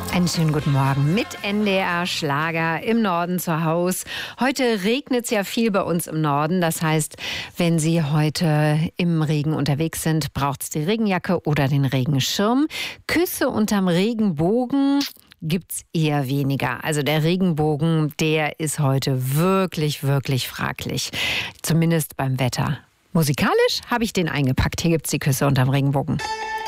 Einen schönen guten Morgen mit NDR Schlager im Norden zu Hause. Heute regnet es ja viel bei uns im Norden. Das heißt, wenn Sie heute im Regen unterwegs sind, braucht es die Regenjacke oder den Regenschirm. Küsse unterm Regenbogen gibt's eher weniger. Also der Regenbogen, der ist heute wirklich, wirklich fraglich. Zumindest beim Wetter. Musikalisch habe ich den eingepackt. Hier gibt's die Küsse unterm Regenbogen.